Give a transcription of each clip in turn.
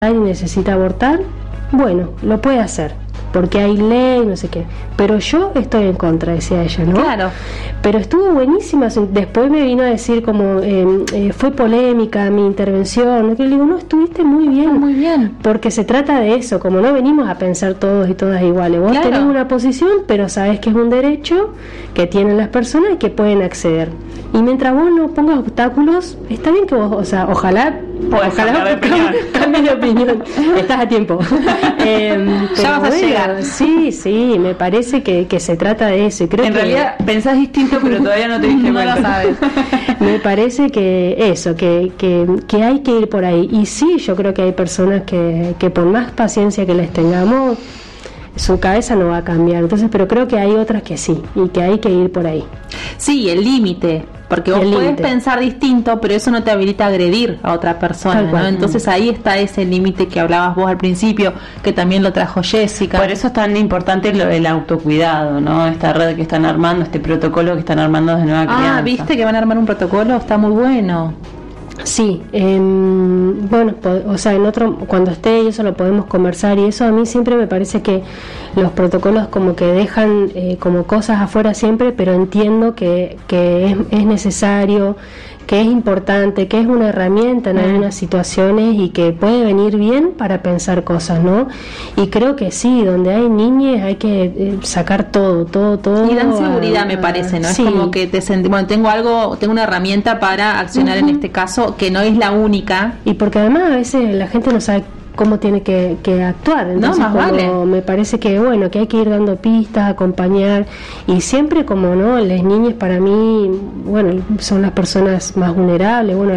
y necesita abortar, bueno, lo puede hacer, porque hay ley, no sé qué, pero yo estoy en contra, decía ella, ¿no? Claro. Pero estuvo buenísima, después me vino a decir como, fue polémica mi intervención, ¿no? Que le digo, no, estuviste muy bien. Muy bien. Porque se trata de eso, como no venimos a pensar todos y todas iguales, vos tenés una posición, pero sabés que es un derecho que tienen las personas y que pueden acceder. Y mientras vos no pongas obstáculos, está bien que vos, o sea, ojalá cambies de opinión. Estás a tiempo. Ya vas a llegar. Sí, me parece que se trata de eso. Y creo en realidad pensás distinto, pero todavía no te diste cuenta. No lo sabes. Me parece que eso, que hay que ir por ahí. Y sí, yo creo que hay personas que por más paciencia que les tengamos, su cabeza no va a cambiar. Entonces, pero creo que hay otras que sí, y que hay que ir por ahí. Sí, el límite. Porque vos podés pensar distinto, pero eso no te habilita a agredir a otra persona, ¿no? Entonces ahí está ese límite que hablabas vos al principio, que también lo trajo Jessica. Por eso es tan importante lo del autocuidado, ¿no? Esta red que están armando, este protocolo que están armando de Nueva Crianza. Ah, ¿viste que van a armar un protocolo? Está muy bueno. Sí, bueno, o sea, cuando esté eso lo podemos conversar, y eso a mí siempre me parece que los protocolos como que dejan como cosas afuera siempre, pero entiendo que es necesario, que es importante, que es una herramienta en algunas situaciones y que puede venir bien para pensar cosas, ¿no? Y creo que sí, donde hay niñes hay que sacar todo. Y dan seguridad, me parece, ¿no? Sí. Es como que tengo una herramienta para accionar en este caso, que no es la única. Y porque además a veces la gente no sabe cómo tiene que actuar. Entonces, no, más vale. Me parece que bueno, que hay que ir dando pistas, acompañar, y siempre como no, las niñas para mí, bueno, son las personas más vulnerables, bueno,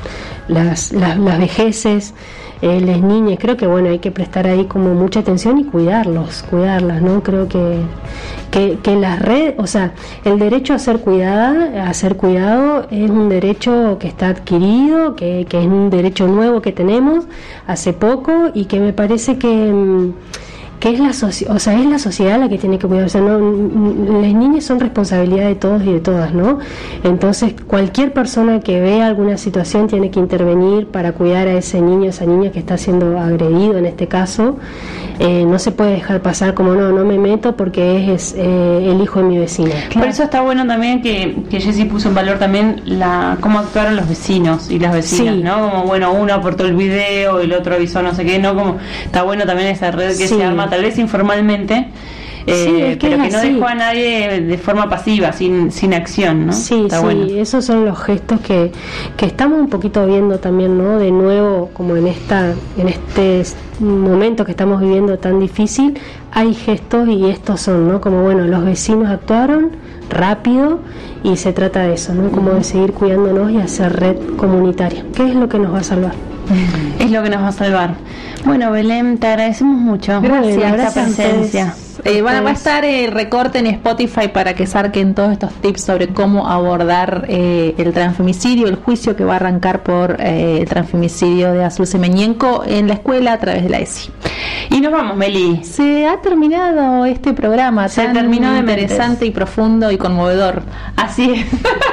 las vejeces, las niñas, creo que bueno, hay que prestar ahí como mucha atención y cuidarlas, ¿no? Creo que las redes, o sea, el derecho a ser cuidado es un derecho que está adquirido, que es un derecho nuevo que tenemos hace poco, y que me parece que es la sociedad la que tiene que cuidar. O sea, no, las niñas son responsabilidad de todos y de todas, ¿no? Entonces cualquier persona que vea alguna situación tiene que intervenir para cuidar a ese niño, esa niña que está siendo agredido en este caso. No se puede dejar pasar como no me meto porque es el hijo de mi vecina. Claro. Por eso está bueno también que Jessy puso en valor también cómo actuaron los vecinos y las vecinas, sí. ¿No? Como bueno, uno aportó el video, el otro avisó no sé qué, ¿no? Como está bueno también esa red que se arma tal vez informalmente, pero que no dejó a nadie de forma pasiva, sin acción, ¿no? Sí, bueno. Esos son los gestos que estamos un poquito viendo también, ¿no? De nuevo, como en este momento que estamos viviendo tan difícil, hay gestos, y estos son, ¿no? Como bueno, los vecinos actuaron rápido, y se trata de eso, ¿no? Como de seguir cuidándonos y hacer red comunitaria, que es lo que nos va a salvar. Es lo que nos va a salvar. Bueno, Belén, te agradecemos mucho. Gracias, por esta presencia. Va a estar recorte en Spotify para que saquen todos estos tips sobre cómo abordar el transfemicidio, el juicio que va a arrancar por el transfemicidio de Azul Semeñenco en la escuela a través de la ESI. Y nos vamos, Meli. Se ha terminado este programa. Se terminó de interesante y profundo y conmovedor. Así es.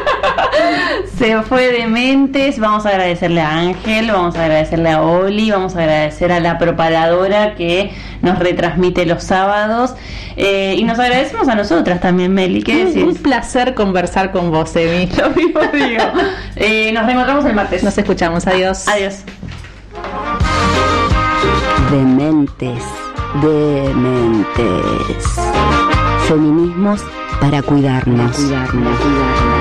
Se fue de mentes. Vamos a agradecerle a Ángel, vamos a agradecerle a Oli, vamos a agradecer a la preparadora que nos retransmite los sábados, y nos agradecemos a nosotras también, Meli. ¿Qué decís? Un placer conversar con vos, Emi. Lo mismo digo. Nos reencontramos el martes. Nos escuchamos. Adiós. Adiós. Dementes. Feminismos para cuidarnos.